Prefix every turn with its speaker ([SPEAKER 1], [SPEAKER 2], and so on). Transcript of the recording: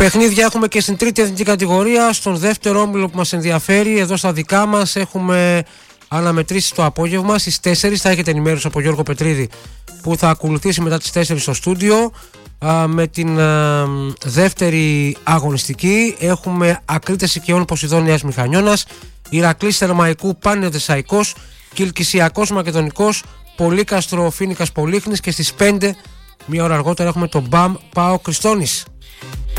[SPEAKER 1] Παιχνίδια έχουμε και στην τρίτη εθνική κατηγορία. Στον δεύτερο όμιλο που μας ενδιαφέρει, εδώ στα δικά μας, έχουμε αναμετρήσεις το απόγευμα. Στις 4 θα έχετε ενημέρωση από Γιώργο Πετρίδη που θα ακολουθήσει μετά τις 4 στο στούντιο. Με την δεύτερη αγωνιστική έχουμε Ακρίτες Οικειών Ποσειδώνιας Μηχανιώνας, Ηρακλής Θερμαϊκού Πανεδεσσαϊκός, Κιλκυσιακός Μακεδονικός, Πολύκαστρο Φίνικας Πολύχνης και στις 5 μία ώρα αργότερα έχουμε το Μπαμ Πάο Κριστόνης.